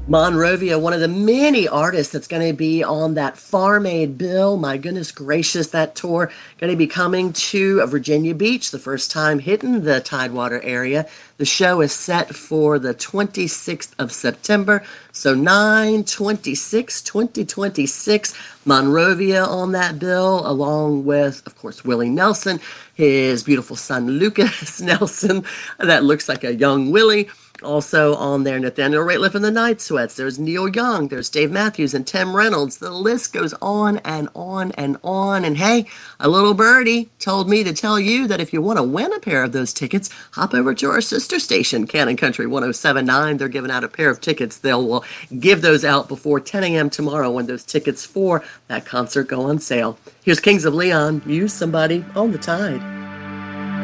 Monrovia, one of the many artists that's going to be on that Farm Aid bill. My goodness gracious, that tour going to be coming to Virginia Beach, the first time hitting the Tidewater area. The show is set for the 26th of September, so 9/26, 2026. Monrovia on that bill, along with, of course, Willie Nelson, his beautiful son Lucas Nelson, that looks like a young Willie. Also on there, Nathaniel Rateliff and the Night Sweats. There's Neil Young. There's Dave Matthews and Tim Reynolds. The list goes on and on and on. And hey, a little birdie told me to tell you that if you want to win a pair of those tickets, hop over to our sister station, Cannon Country 1079. They're giving out a pair of tickets. Will give those out before 10 a.m. tomorrow when those tickets for that concert go on sale. Here's Kings of Leon. Use somebody on the tide.